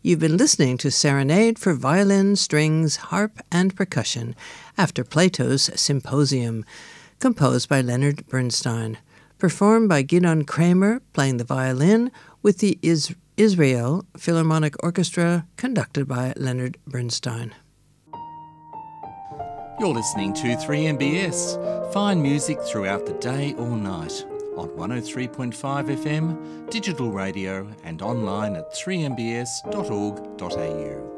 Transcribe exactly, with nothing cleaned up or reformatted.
You've been listening to Serenade for Violin, Strings, Harp and Percussion after Plato's Symposium, composed by Leonard Bernstein, performed by Gidon Kramer playing the violin with the Is- Israel Philharmonic Orchestra conducted by Leonard Bernstein. You're listening to three M B S, fine music throughout the day or night on one oh three point five F M, digital radio and online at three m b s dot org dot a u.